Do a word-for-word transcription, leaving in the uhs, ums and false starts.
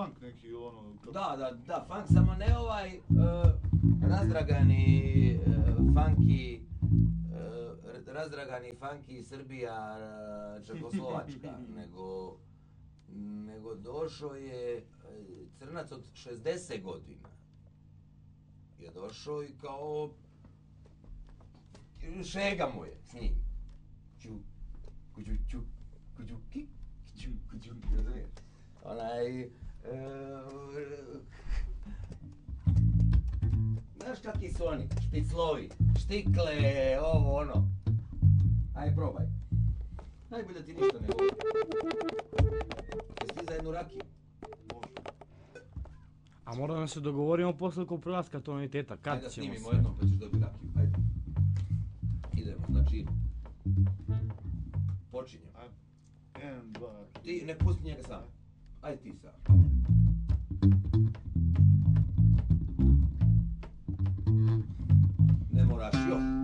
funk neki ono... Kako... Da, da, da, funk, samo ne ovaj uh, razdragani, uh, funky, uh, razdragani funky Srbija, uh, Čekoslovačka, nego, nego došao je uh, crnac od šezdeset godina. Je došao i kao šega mu je s njim. Ču, kuđu, ču, kuđu, ki, ču, kuđu, razumiješ? Onaj... E, znaš kakvi su oni? Špiclovi, štikle, ovo ono. Aj, probaj. Najbolje ti ništa ne govori. Jesi ti za jednu rakiju? A moramo da se dogovorimo posle oko prelaska tonaliteta, kad Ajde, ćemo snimimo se... jednom pa ćeš dobiti rakiju, ajde. Idemo, znači... Počinjemo. jedan, dva... Ti ne pusti njega sam. Ajde ti sam. Ne moraš, jo.